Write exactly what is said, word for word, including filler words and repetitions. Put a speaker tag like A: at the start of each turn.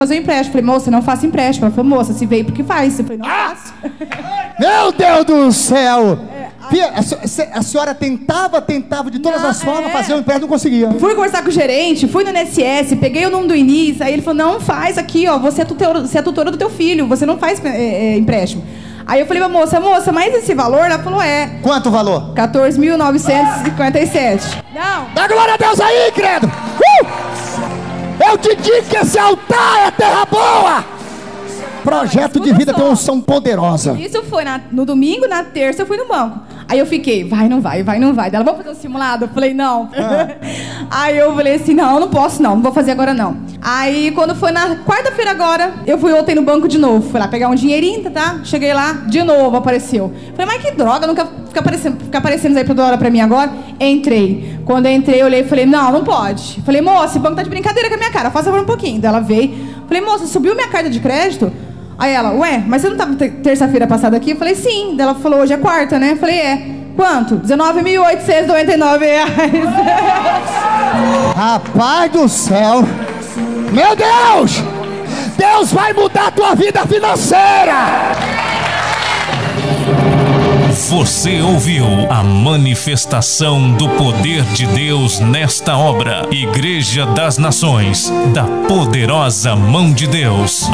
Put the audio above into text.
A: fazer um empréstimo. Falei, moça, não faça empréstimo. Ela falou, moça, se veio porque faz. Eu falei, não
B: Ah!
A: faço.
B: Meu Deus do céu! Fia, a, se- a senhora tentava, tentava de todas
A: Não,
B: as formas
A: é.
B: fazer o empréstimo, não conseguia.
A: Fui conversar com o gerente, fui no N S S, peguei o nome do Início, aí ele falou, não, faz aqui, ó, você é tutora, você é tutora do teu filho, você não faz é, é, empréstimo. Aí eu falei pra moça, moça, mas esse valor? Ela falou, é,
B: Quanto o valor?
A: quatorze mil novecentos e cinquenta e sete. Não.
B: Dá glória a Deus aí, credo! Uh! Eu te digo que esse altar é terra boa! Projeto de vida tem uma unção poderosa.
A: Isso foi na- no domingo, na terça eu fui no banco. Aí eu fiquei, vai, não vai, vai, não vai. Dela, vamos fazer um simulado? Eu falei, não. Aí eu falei assim, não, não posso não, não vou fazer agora não. Aí quando foi na quarta-feira agora, eu fui voltei no banco de novo. Fui lá pegar um dinheirinho, tá? Cheguei lá, de novo apareceu. Falei, mas que droga, nunca fica aparecendo, fica aparecendo aí toda hora pra mim agora. Entrei. Quando eu entrei, eu olhei e falei, não, não pode. Falei, moça, esse banco tá de brincadeira com a minha cara, faça por um pouquinho. Daí ela veio. Falei, moça, subiu minha carta de crédito? Aí ela, ué, mas você não tava ter- terça-feira passada aqui? Eu falei, sim. Daí ela falou, hoje é quarta, né? Eu falei, é. Quanto? dezenove mil oitocentos e noventa e nove reais.
B: Rapaz do céu! Meu Deus! Deus vai mudar a tua vida financeira!
C: Você ouviu a manifestação do poder de Deus nesta obra. Igreja das Nações, da poderosa mão de Deus.